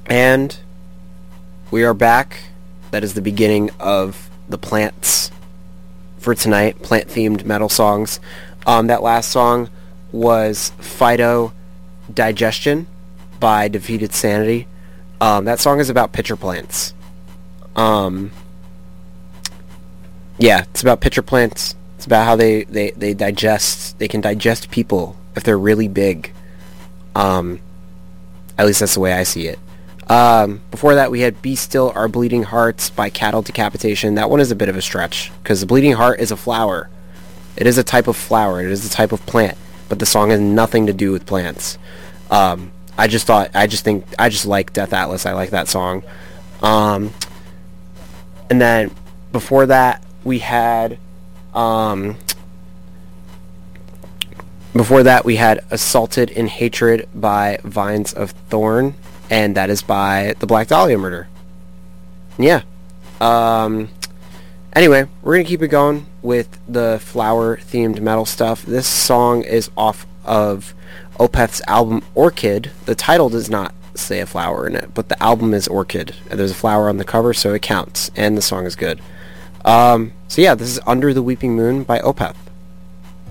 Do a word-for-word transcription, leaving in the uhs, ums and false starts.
And we are back. That is the beginning of the plants for tonight, plant-themed metal songs. Um, that last song was Phyto Digestion by Defeated Sanity. Um, that song is about pitcher plants. Um, yeah, it's about pitcher plants. It's about how they, they, they digest, they can digest people if they're really big. Um, at least that's the way I see it. Um, before that, we had Be Still Our Bleeding Hearts by Cattle Decapitation. That one is a bit of a stretch, because the bleeding heart is a flower. It is a type of flower. It is a type of plant, but the song has nothing to do with plants. Um, I just thought, I just think, I just like Death Atlas. I like that song. Um, and then before that, we had, um, before that, we had Assaulted in Hatred by Vines of Thorn. And that is by the Black Dahlia Murder. Yeah. Um, anyway, we're going to keep it going with the flower-themed metal stuff. This song is off of Opeth's album Orchid. The title does not say a flower in it, but the album is Orchid. There's a flower on the cover, so it counts. And the song is good. Um, so yeah, this is Under the Weeping Moon by Opeth.